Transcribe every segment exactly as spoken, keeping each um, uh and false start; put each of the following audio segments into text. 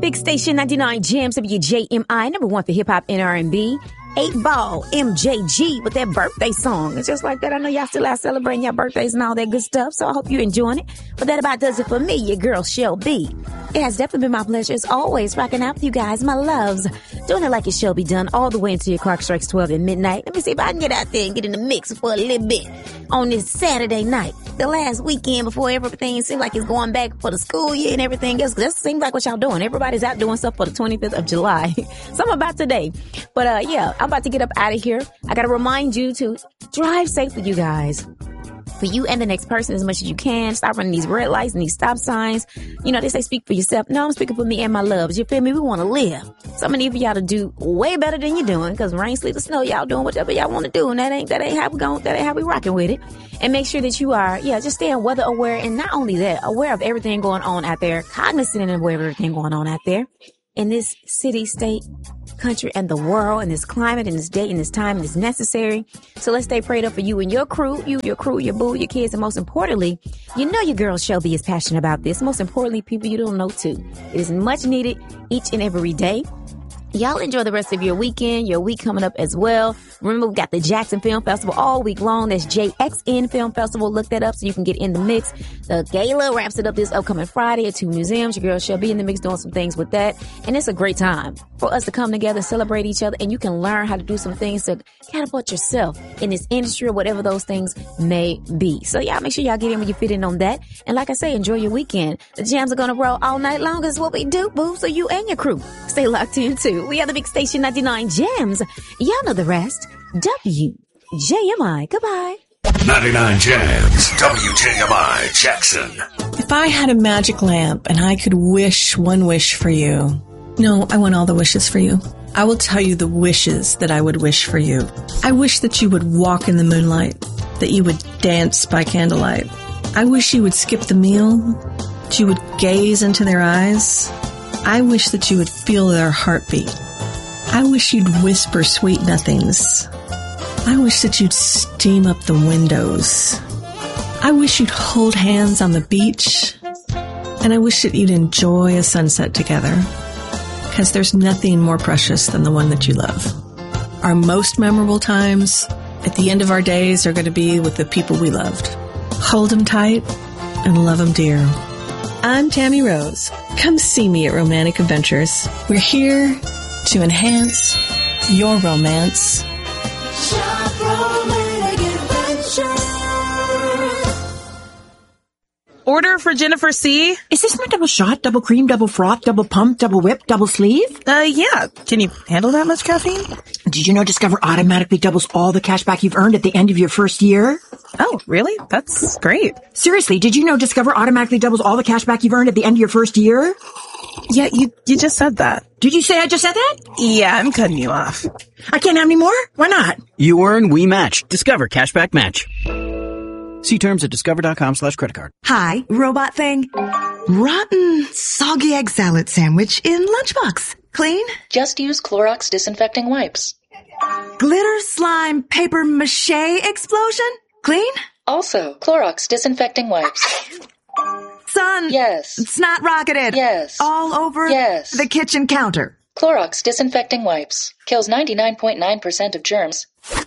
Big Station ninety-nine Jams, W J M I, number one for hip-hop and R and B. eight Ball, M J G with that birthday song. It's just like that. I know y'all still out celebrating your birthdays and all that good stuff, so I hope you're enjoying it. But that about does it for me, your girl, Shelby. It has definitely been my pleasure, as always, rocking out with you guys, my loves. Doing it like it shall be done all the way until your clock strikes twelve at midnight. Let me see if I can get out there and get in the mix for a little bit on this Saturday night. The last weekend before everything seems like it's going back for the school year and everything else. That seems like what y'all doing. Everybody's out doing stuff for the twenty-fifth of July. Something about today. But uh, yeah, I'm about to get up out of here. I got to remind you to drive safely, you guys. For you and the next person as much as you can. Stop running these red lights and these stop signs. You know, they say speak for yourself. No, I'm speaking for me and my loves. You feel me? We want to live. So many of y'all to do way better than you're doing, because rain, sleet, or snow, y'all doing whatever y'all want to do. And that ain't, that ain't how we going, that ain't how we rocking with it. And make sure that you are, yeah, just staying weather aware. And not only that, aware of everything going on out there, cognizant and aware of everything going on out there in this city, state, country, and the world, and this climate, and this date, and this time, and it's necessary. So let's stay prayed up for you and your crew, you, your crew, your boo, your kids, and most importantly, you know your girl Shelby is passionate about this. Most importantly, people you don't know too. It is much needed each and every day. Y'all enjoy the rest of your weekend, your week coming up as well. Remember, we got the Jackson Film Festival all week long. That's J X N Film Festival. Look that up so you can get in the mix. The gala wraps it up this upcoming Friday at two museums. Your girl shall be in the mix doing some things with that. And it's a great time for us to come together, celebrate each other, and you can learn how to do some things to catapult yourself in this industry or whatever those things may be. So y'all make sure y'all get in when you fit in on that. And like I say, enjoy your weekend. The jams are going to roll all night long. This is what we do, boo. So you and your crew stay locked in too. We are the Big Station ninety-nine Jams. Y'all know the rest. W J M I. Goodbye. ninety-nine Jams. W J M I Jackson. If I had a magic lamp and I could wish one wish for you. No, I want all the wishes for you. I will tell you the wishes that I would wish for you. I wish that you would walk in the moonlight, that you would dance by candlelight. I wish you would skip the meal, that you would gaze into their eyes. I wish that you would feel their heartbeat. I wish you'd whisper sweet nothings. I wish that you'd steam up the windows. I wish you'd hold hands on the beach. And I wish that you'd enjoy a sunset together. Because there's nothing more precious than the one that you love. Our most memorable times at the end of our days are going to be with the people we loved. Hold them tight and love them dear. I'm Tammy Rose. Come see me at Romantic Adventures. We're here to enhance your romance. Shop Romantic Adventures. Order for Jennifer C. Is this my double shot, double cream, double froth, double pump, double whip, double sleeve? Uh, yeah. Can you handle that much caffeine? Did you know Discover automatically doubles all the cash back you've earned at the end of your first year? Oh, really? That's great. Seriously, did you know Discover automatically doubles all the cash back you've earned at the end of your first year? Yeah, you you just said that. Did you say I just said that? Yeah, I'm cutting you off. I can't have any more? Why not? You earn, we match. Discover Cashback Match. See terms at discover.com slash credit card. Hi, robot thing. Rotten, soggy egg salad sandwich in lunchbox. Clean? Just use Clorox disinfecting wipes. Glitter slime paper mache explosion? Clean? Also, Clorox disinfecting wipes. Son. Yes. It's not rocketed. Yes. All over yes. the kitchen counter. Clorox disinfecting wipes. Kills ninety-nine point nine percent of germs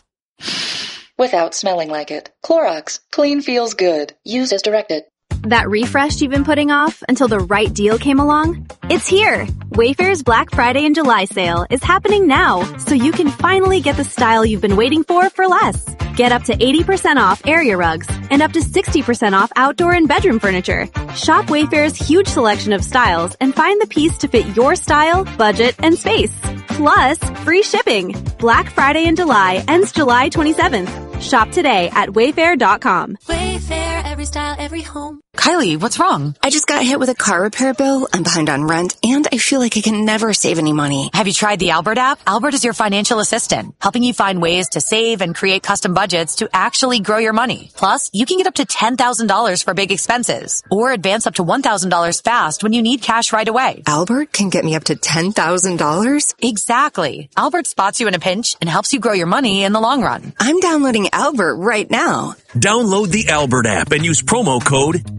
without smelling like it. Clorox. Clean feels good. Use as directed. That refresh you've been putting off until the right deal came along? It's here! Wayfair's Black Friday and July sale is happening now, so you can finally get the style you've been waiting for for less. Get up to eighty percent off area rugs and up to sixty percent off outdoor and bedroom furniture. Shop Wayfair's huge selection of styles and find the piece to fit your style, budget, and space. Plus, free shipping. Black Friday in July ends July twenty-seventh. Shop today at wayfair dot com. Wayfair, every style, every home. Kylie, what's wrong? I just got hit with a car repair bill. I'm behind on rent, and I feel like I can never save any money. Have you tried the Albert app? Albert is your financial assistant, helping you find ways to save and create custom budgets to actually grow your money. Plus, you can get up to ten thousand dollars for big expenses, or advance up to one thousand dollars fast when you need cash right away. Albert can get me up to ten thousand dollars? Exactly. Albert spots you in a pinch and helps you grow your money in the long run. I'm downloading Albert right now. Download the Albert app and use promo code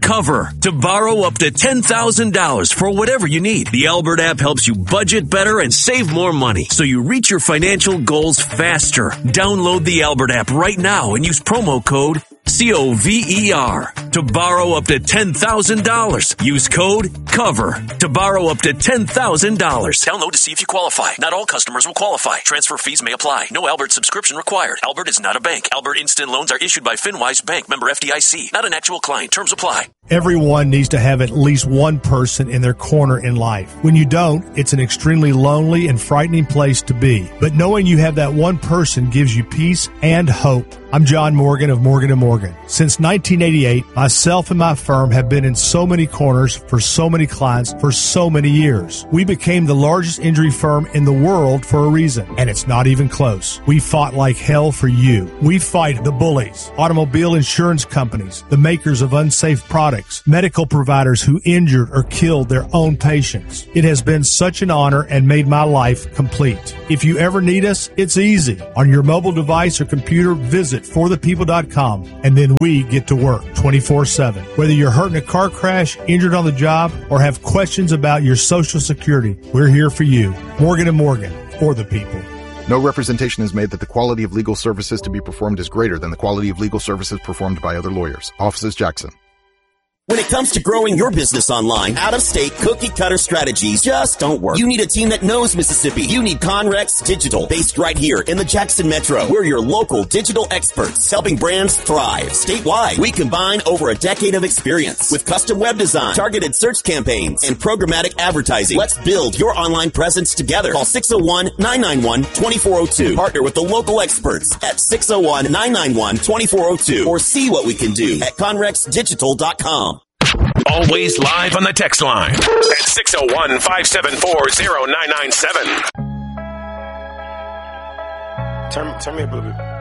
Cover to borrow up to ten thousand dollars for whatever you need. The Albert app helps you budget better and save more money so you reach your financial goals faster. Download the Albert app right now and use promo code C O V E R to borrow up to ten thousand dollars. Use code COVER to borrow up to ten thousand dollars. Download to see if you qualify. Not all customers will qualify. Transfer fees may apply. No Albert subscription required. Albert is not a bank. Albert Instant Loans are issued by FinWise Bank, member F D I C. Not an actual client. Terms apply. Everyone needs to have at least one person in their corner in life. When you don't, it's an extremely lonely and frightening place to be. But knowing you have that one person gives you peace and hope. I'm John Morgan of Morgan and Morgan. Since nineteen eighty-eight, myself and my firm have been in so many corners for so many clients for so many years. We became the largest injury firm in the world for a reason, and it's not even close. We fought like hell for you. We fight the bullies, automobile insurance companies, the makers of unsafe products, medical providers who injured or killed their own patients. It has been such an honor and made my life complete. If you ever need us, it's easy. On your mobile device or computer, visit for the people dot com, and then we get to work twenty-four seven. Whether you're hurt in a car crash, injured on the job, or have questions about your Social Security, we're here for you. Morgan and Morgan, for the people. No representation is made that the quality of legal services to be performed is greater than the quality of legal services performed by other lawyers. Offices Jackson. When it comes to growing your business online, out-of-state cookie-cutter strategies just don't work. You need a team that knows Mississippi. You need Conrex Digital, based right here in the Jackson Metro. We're your local digital experts, helping brands thrive statewide. We combine over a decade of experience with custom web design, targeted search campaigns, and programmatic advertising. Let's build your online presence together. Call six oh one, nine nine one, two four oh two. Partner with the local experts at six oh one, nine nine one, two four oh two or see what we can do at conrex digital dot com. Always live on the text line at six oh one, five seven four, oh nine nine seven. Turn, turn me up a little bit.